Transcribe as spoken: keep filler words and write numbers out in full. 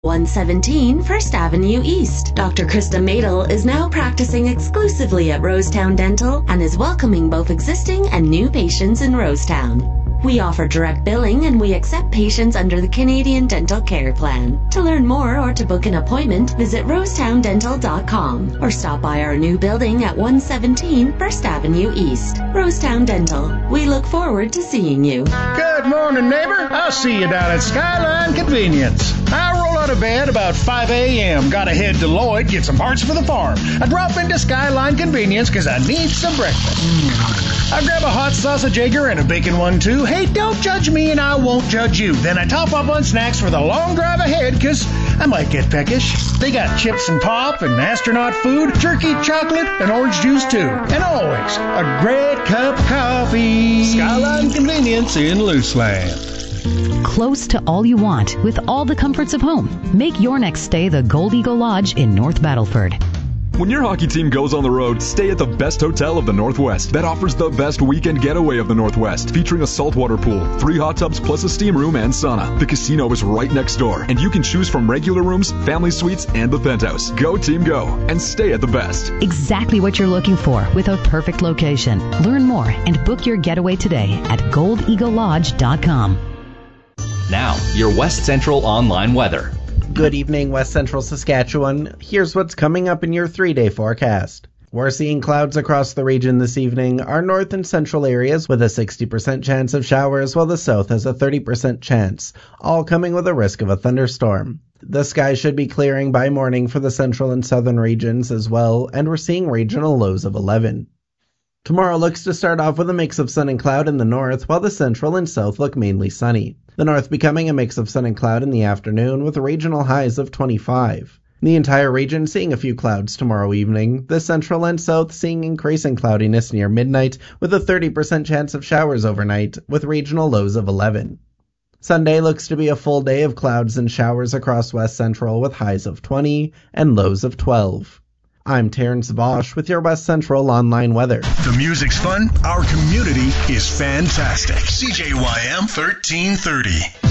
one seventeen First Avenue East. Doctor Krista Madel is now practicing exclusively at Rosetown Dental and is welcoming both existing and new patients in Rosetown. We offer direct billing and we accept patients under the Canadian Dental Care Plan. To learn more or to book an appointment, visit rosetown dental dot com or stop by our new building at one seventeen First Avenue East. Rosetown Dental. We look forward to seeing you. Good morning, neighbor. I'll see you down at Skyline Convenience. I roll out of bed about five a.m. Gotta head to Lloyd, get some parts for the farm. I drop into Skyline Convenience because I need some breakfast. Mm. I grab a hot sausage egger and a bacon one, too. Hey, don't judge me and I won't judge you. Then I top up on snacks for the long drive ahead because I might get peckish. They got chips and pop and astronaut food, jerky, chocolate, and orange juice, too. And always a great cup of coffee. Skyline Convenience in Luceland. Close to all you want with all the comforts of home. Make your next stay the Gold Eagle Lodge in North Battleford. When your hockey team goes on the road, stay at the best hotel of the Northwest that offers the best weekend getaway of the Northwest, featuring a saltwater pool, three hot tubs plus a steam room and sauna. The casino is right next door, and you can choose from regular rooms, family suites, and the penthouse. Go team go, and stay at the best. Exactly what you're looking for with a perfect location. Learn more and book your getaway today at gold eagle lodge dot com. Now, your West Central online weather. Good evening, West Central Saskatchewan. Here's what's coming up in your three-day forecast. We're seeing clouds across the region this evening. Our north and central areas with a sixty percent chance of showers, while the south has a thirty percent chance, all coming with a risk of a thunderstorm. The sky should be clearing by morning for the central and southern regions as well, and we're seeing regional lows of eleven. Tomorrow looks to start off with a mix of sun and cloud in the north, while the central and south look mainly sunny. The north becoming a mix of sun and cloud in the afternoon with regional highs of twenty-five. The entire region seeing a few clouds tomorrow evening, the central and south seeing increasing cloudiness near midnight with a thirty percent chance of showers overnight with regional lows of eleven. Sunday looks to be a full day of clouds and showers across West Central with highs of twenty and lows of twelve. I'm Terrence Bosch with your West Central online weather. The music's fun. Our community is fantastic. C J Y M thirteen thirty.